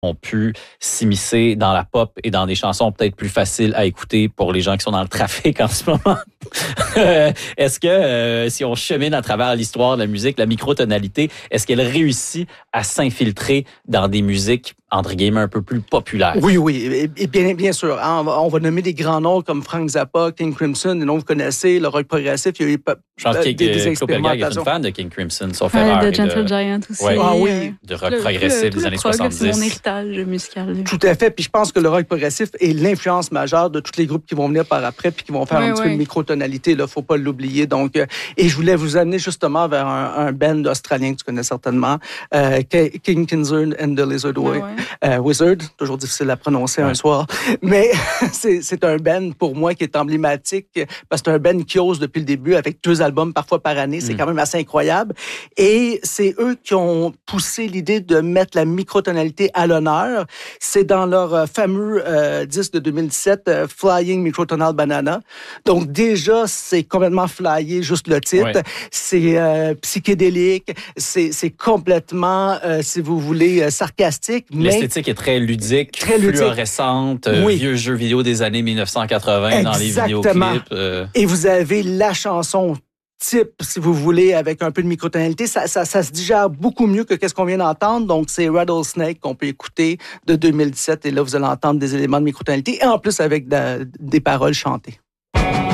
ont pu s'immiscer dans la pop et dans des chansons peut-être plus faciles à écouter pour les gens qui sont dans le trafic en ce moment. Est-ce que si on chemine à travers l'histoire de la musique, la microtonalité, est-ce qu'elle réussit à s'infiltrer dans des musiques entre guillemets un peu plus populaires? Oui, et bien sûr. Hein, on va nommer des grands noms comme Frank Zappa, King Crimson, des noms que vous connaissez, le rock progressif. Il y a eu je pense des expérimentations. est une fan de King Crimson, sauf erreur. De Gentle Giant aussi. Ouais, oui. De rock progressif des années 70. C'est mon héritage musical. Tout à fait. Puis je pense que le rock progressif est l'influence majeure de tous les groupes qui vont venir par après puis qui vont faire un petit peu de microtonalité. Là, faut pas l'oublier. Donc, et je voulais vous amener justement vers un band australien que tu connais certainement, King Crimson and the Lizard Wizard. Toujours difficile à prononcer un soir. Mais c'est un band pour moi qui est emblématique parce que c'est un band qui ose depuis le début avec 2 albums parfois par année. C'est quand même assez incroyable. Et c'est eux qui ont poussé l'idée de mettre la microtonalité à l'honneur. C'est dans leur fameux disque de 2017, Flying Microtonal Banana. Donc déjà, c'est complètement flyé, juste le titre. Ouais. C'est psychédélique, c'est complètement, si vous voulez, sarcastique. L'esthétique est très ludique, fluorescente, vieux jeux vidéo des années 1980 Exactement. Dans les vidéoclips. Et vous avez la chanson type, si vous voulez, avec un peu de microtonalité. Ça se digère beaucoup mieux que qu'est-ce qu'on vient d'entendre. Donc, c'est Rattlesnake qu'on peut écouter de 2017. Et là, vous allez entendre des éléments de microtonalité et en plus avec des paroles chantées.